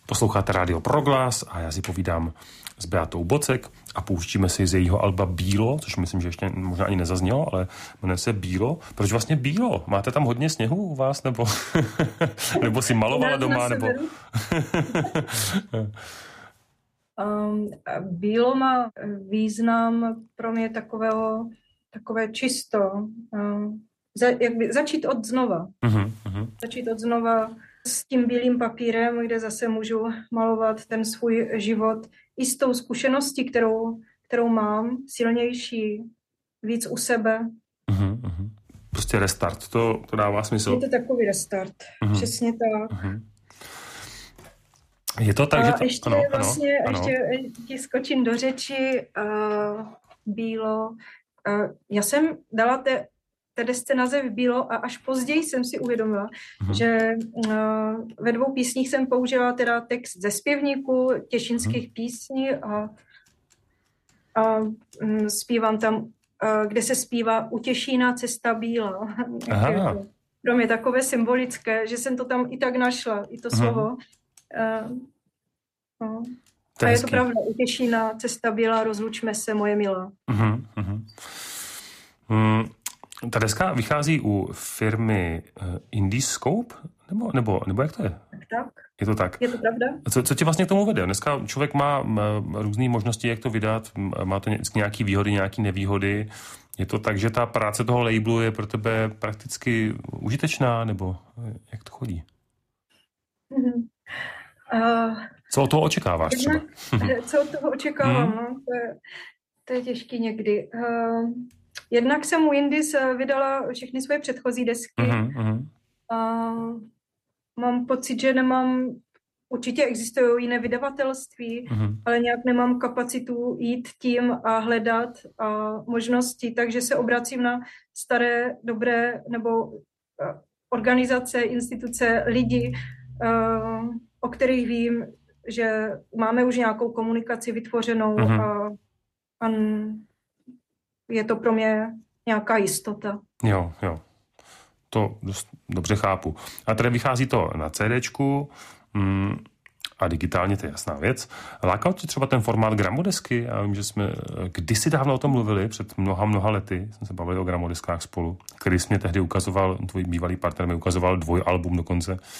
Posloucháte Rádio Proglas a já si povídám s Beatou Bocek a pouštíme si z jejího alba Bílo, což myslím, že ještě možná ani nezaznělo, ale jmenuje se Bílo. Proč vlastně Bílo? Máte tam hodně sněhu u vás? Nebo, nebo si malovala doma? Nebo... Bílo má význam pro mě takové čisto. Začít od znova. Začít od znova s tím bílým papírem, kde zase můžu malovat ten svůj život i s tou zkušeností, kterou mám, silnější, víc u sebe. Prostě restart, to dává smysl. Je to takový restart, přesně tak. Je to tak, a že to... ještě ještě ti skočím do řeči. Bílo. Já jsem dala té desce název Bílo a až později jsem si uvědomila, že ve 2 písních jsem použila teda text ze zpěvníku těšinských písní a zpívám tam, kde se zpívá U Těšína cesta bílá. Pro mě takové symbolické, že jsem to tam i tak našla, i to slovo. A je to pravda, U Těšína cesta bílá, rozlučme se, moje milá. Ta deska vychází u firmy Indiscope? Nebo jak to je? Tak. Je to tak? Je to pravda. Co tě vlastně k tomu vede? Dneska člověk má různé možnosti, jak to vydat, má to nějaké výhody, nějaké nevýhody. Je to tak, že ta práce toho labelu je pro tebe prakticky užitečná, nebo jak to chodí? Co od toho očekáváš třeba? Co od toho očekávám? No? To je těžký někdy. Jednak jsem u Indis vydala všechny svoje předchozí desky. Mám pocit, že nemám, určitě existují jiné vydavatelství, ale nějak nemám kapacitu jít tím a hledat možnosti, takže se obracím na staré, dobré nebo organizace, instituce, lidi, o kterých vím, že máme už nějakou komunikaci vytvořenou a je to pro mě nějaká jistota. Jo. To dost dobře chápu. A tady vychází to na CDčku a digitálně, to je jasná věc. Lákal tě třeba ten formát gramodesky? Já vím, že jsme kdysi dávno o tom mluvili, před mnoha lety, jsme se bavili o gramodeskách spolu, který jsi mě tehdy ukazoval, tvůj bývalý partner mi ukazoval 2 album dokonce.